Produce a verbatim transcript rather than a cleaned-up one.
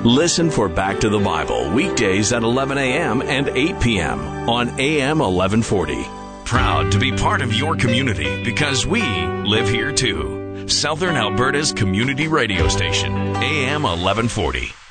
Listen for Back to the Bible weekdays at eleven a.m. and eight p.m. on A M eleven forty. Proud to be part of your community because we live here too. Southern Alberta's community radio station, A M eleven forty.